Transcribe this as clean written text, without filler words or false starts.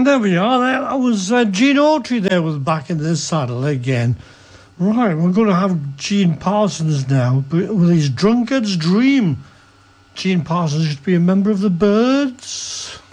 there we are. That was Gene Autry there with Back in the Saddle again. Right, we're going to have Gene Parsons now with his Drunkard's Dream. Gene Parsons used to be a member of the Byrds.